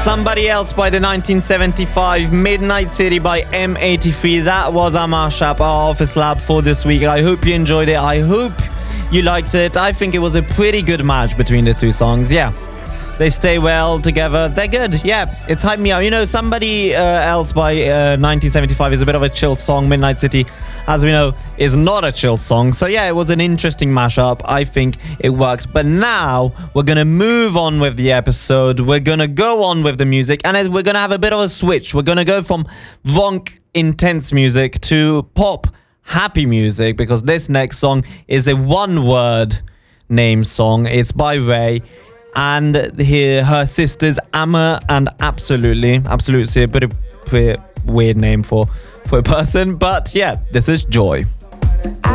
Somebody Else by the 1975, Midnight City by M83. That was our mashup, our Office Lab for this week. I hope you enjoyed it. I hope you liked it. I think it was a pretty good match between the two songs. Yeah, they stay well together. They're good. Yeah, it's hyped me up. You know, Somebody Else by 1975 is a bit of a chill song. Midnight City, as we know, is not a chill song. So yeah, it was an interesting mashup. I think it worked. But now we're going to move on with the episode. We're going to go on with the music. And we're going to have a bit of a switch. We're going to go from rock intense music to pop happy music, because this next song is a one-word name song. It's by Ray and her sisters Amma and Absolutely. Absolutely a pretty weird name for a person. But yeah, this is Joy.